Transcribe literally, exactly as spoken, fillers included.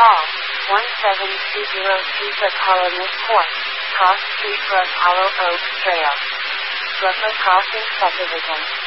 Call one seven two zero two for Colonist Court, Cross Street, Brook Hollow Oaks Trail, Brooklyn Crossing Subdivision.